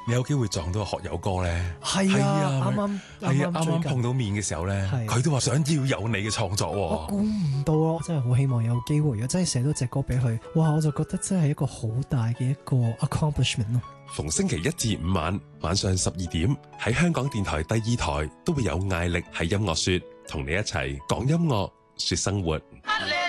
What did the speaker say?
你有機會撞到學友哥咧？ 係啊，啱啱碰到面嘅時候咧，佢都話想要有你嘅創作喎。 我估唔到咯，真係好希望有機會，如果真係寫到隻歌俾佢，哇！我就覺得真係一個好大嘅一個 accomplishment 咯。 逢星期1至5晚上12點喺香港電台第2台都會有艾力喺音樂說，同你一齊講音樂說生活。